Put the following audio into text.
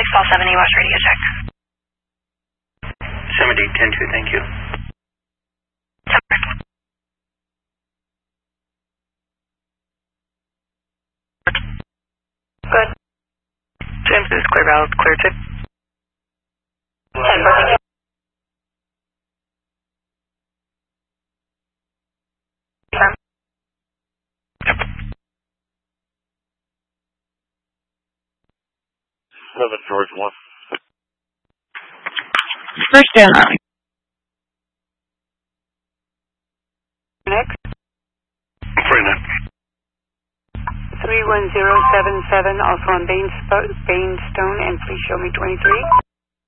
Fall 70 West radio check. 70-10-2, thank you. Good. James is clear valid, clear tip. 10-4, thank you. George 1. First down, Army. Next. 49. 31077, also on Bainstone, and please show me 23.